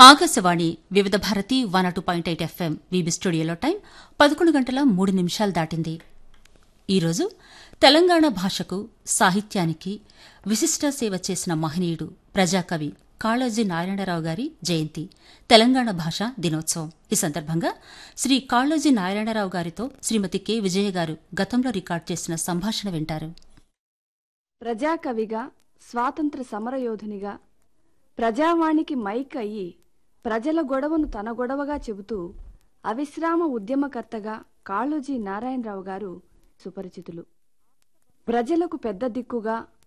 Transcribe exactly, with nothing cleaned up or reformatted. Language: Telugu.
ఆకాశవాణి వివిధ Bharati one two point eight FM VB స్టూడియోలో టైం పదకొండు గంటల మూడు నిమిషాలు దాటింది. ఈరోజు తెలంగాణ భాషకు సాహిత్యానికి విశిష్ట సేవ చేసిన మహనీయుడు ప్రజాకవి కాళోజీ నారాయణరావు గారి జయంతి, తెలంగాణ భాషా దినోత్సవం. ఈ సందర్భంగా శ్రీ కాళోజీ నారాయణరావు గారితో శ్రీమతి కె విజయ గారు గతంలో రికార్డు చేసిన సంభాషణ వింటారు. ప్రజాకవిగా, స్వాతంత్ర సమరయోధునిగా, ప్రజావాణికి మైక్ అయ్యి ప్రజల గొడవను తన గొడవగా చెబుతూ అవిశ్రామ ఉద్యమకర్తగా కాళోజీ నారాయణరావు గారు సుపరిచితులు. ప్రజలకు పెద్ద దిక్కుగా